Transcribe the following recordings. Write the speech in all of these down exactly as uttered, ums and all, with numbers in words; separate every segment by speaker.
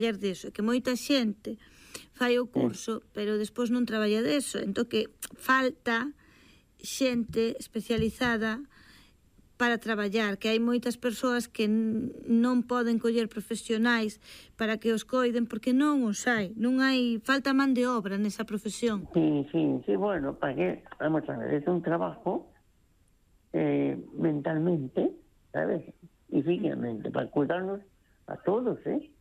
Speaker 1: deso, que moita xente fai o curso, pero despois non traballa deso, entón que falta xente especializada para traballar, que hai moitas persoas que non poden coller profesionais para que os coiden, porque non os hai, non hai, falta man de obra nesa profesión.
Speaker 2: Sí, sí, sí, bueno, para que, vamos a ver, es un trabajo eh, mentalmente, ¿sabes? Y físicamente, para cuidarnos a todos, ¿eh?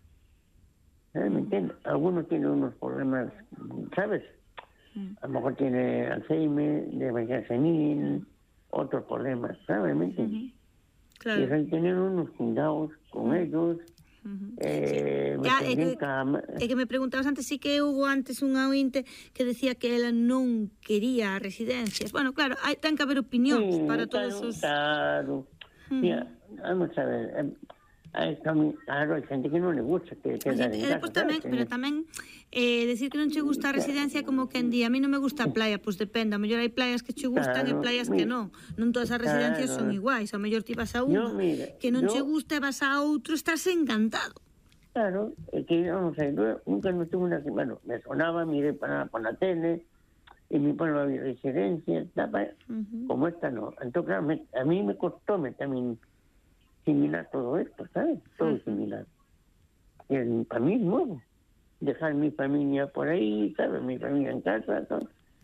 Speaker 2: ¿Me entiendes? Algunos tienen unos problemas, ¿sabes? A lo mejor tiene Alzheimer, demencia senil, otros problemas, ¿sabes? ¿Me entiendes?
Speaker 1: Uh-huh. Claro.
Speaker 2: Y hay que tener unos cuidados con uh-huh. ellos. Uh-huh. Eh,
Speaker 1: sí. Ya, é, que, é que me preguntabas antes, sí que hubo antes unha ointe que decía que ela non quería residencias. Bueno, claro, hai, ten que haber opinións sí, para
Speaker 2: claro,
Speaker 1: todos os...
Speaker 2: Claro, uh-huh. Mira, vamos a ver... Eh, Hay, claro, hai xente que non le gusta que queda en casa,
Speaker 1: pues tamén, pero tamén eh, decir que non che gusta a residencia como que en día a mí non me gusta a playa, pois pues depende, a mellor hai playas que che gustan claro, e playas mira, que non non todas as residencias claro, son iguais, a mellor ti vas a unha mira, que non yo, che gusta e vas a outro, estás encantado.
Speaker 2: Claro, é que non sei, nunca non tuve unha, bueno, me sonaba, miré para, para la tele e me ponen a mi residencia, uh-huh. como esta no, entón claro, me, a mí me costó me tamén similar todo esto, ¿sabes? Todo uh-huh. similar. Y el, para mí es nuevo. Dejar mi familia por ahí, ¿sabes? Mi familia en casa, todo.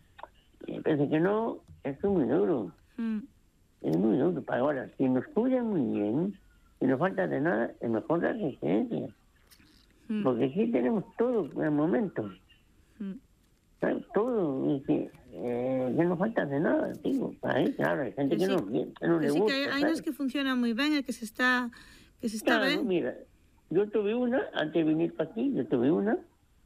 Speaker 2: Y pensé que no, es muy duro. Uh-huh. Es muy duro. Para ahora, si nos cuidan muy bien, y no falta de nada, es mejor la residencia. Uh-huh. Porque aquí tenemos todo en el momento. Uh-huh. ¿Sabes? Todo. Y que, eh, que no falta de nada, digo. Ahí, claro, hay gente que, sí, que, no, que no que le sí gusta. Sí,
Speaker 1: que hay unas que funcionan muy bien, que se está, que se está
Speaker 2: claro,
Speaker 1: bien.
Speaker 2: Mira, yo tuve una, antes de venir para aquí, yo tuve una,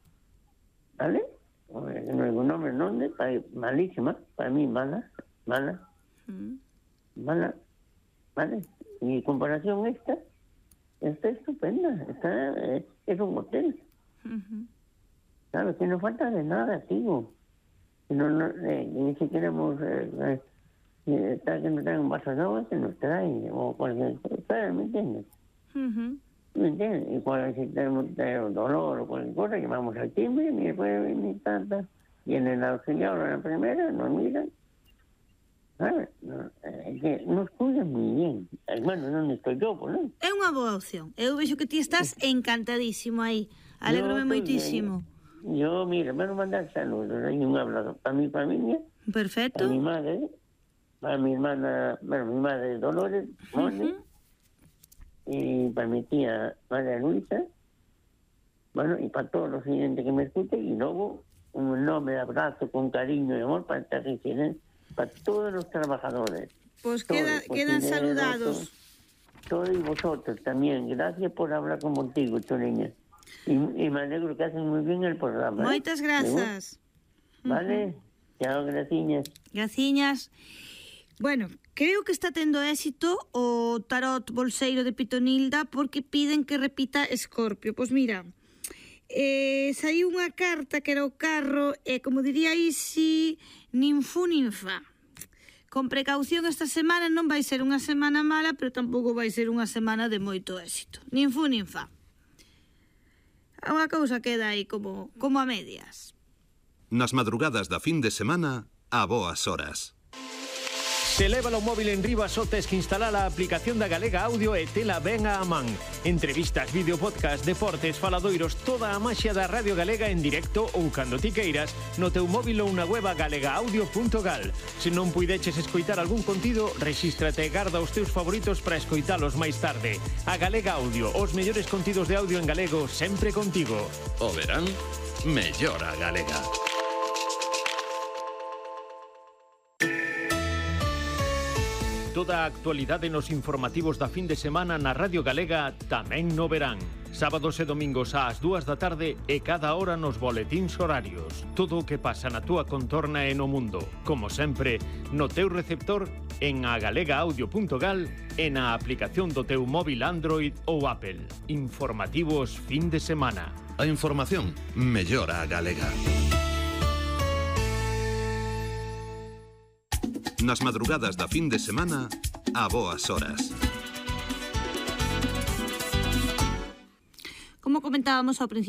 Speaker 2: ¿vale? No digo nombre, nombre, para, malísima, para mí mala, mala, uh-huh. mala, ¿vale? Y en comparación esta, está estupenda, está, eh, es un hotel. Uh-huh. Claro, que no falta de nada, digo. No, no, eh, ni siquiera hemos, eh, eh, está que nos traen un vaso de agua, que nos traen, o cualquier cosa, ¿me entiendes? Uh-huh. ¿Me entiendes? Y cuando si tenemos un dolor o cualquier cosa, llamamos al timbre, y después venir tanta, viene el auxiliar o la enfermera, nos miran, ¿sabes? No, eh, que nos cuidan muy bien. Bueno, non estou yo, pues, non?
Speaker 1: É unha boa opción. Eu vexo que ti estás encantadísimo aí. Alégrome moitísimo.
Speaker 2: Bien. Yo, mira, me van a mandar saludos, hay un hablado para mi familia,
Speaker 1: perfecto,
Speaker 2: para mi madre, para mi hermana, bueno, mi madre Dolores, Moni, uh-huh. y para mi tía María Luisa, bueno, y para todos los clientes que me escuchen, y luego un enorme abrazo con cariño y amor para esta residencia, para todos los trabajadores.
Speaker 1: Pues queda, quedan saludados.
Speaker 2: Todos y vosotros también, gracias por hablar contigo, tu niña. Y, y me alegro que hacen muy bien el programa.
Speaker 1: Moitas grazas.
Speaker 2: Vale, uh-huh. Chao, graciñas.
Speaker 1: Graciñas. Bueno, creo que está tendo éxito o tarot bolseiro de Pitonilda porque piden que repita Escorpio. Pois mira, eh, saiu unha carta que era o carro e, como diría Isi, nin fu nin fa. Con precaución esta semana non vai ser unha semana mala, pero tampouco vai ser unha semana de moito éxito. Nin fu nin fa. Unha cousa queda aí como, como a medias.
Speaker 3: Nas madrugadas da fin de semana, a boas horas.
Speaker 4: Se leva o móvil en riba só tes que instalar a aplicación da Galega Audio e tela ben a man. Entrevistas, vídeo, podcast, deportes, faladoiros, toda a maxia da Radio Galega en directo ou cando ti queiras no teu móvil ou na web galega audio punto gal. Se non puideches escoitar algún contido, rexístrate e garda os teus favoritos para escoitalos máis tarde. A Galega Audio, os mellores contidos de audio en galego sempre contigo.
Speaker 3: O verán, mellora a Galega.
Speaker 4: Toda a actualidade nos informativos da fin de semana na Radio Galega tamén no verán. Sábados e domingos ás dúas da tarde e cada hora nos boletíns horarios. Todo o que pasa na túa contorna e no mundo. Como sempre, no teu receptor, en a galega audio punto gal e na aplicación do teu móvil Android ou Apple. Informativos fin de semana.
Speaker 3: A información mellora a Galega. Nas madrugadas da fin de semana, a boas horas.
Speaker 1: Como comentábamos ao principio.